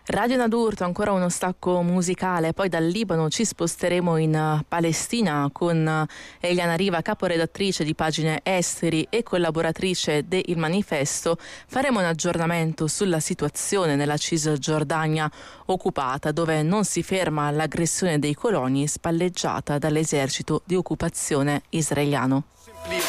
Radio Nadurto, ancora uno stacco musicale, poi dal Libano ci sposteremo in Palestina con Eliana Riva, caporedattrice di Pagine Esteri e collaboratrice de Il Manifesto. Faremo un aggiornamento sulla situazione nella Cisgiordania occupata, dove non si ferma l'aggressione dei coloni spalleggiata dall'esercito di occupazione israeliano.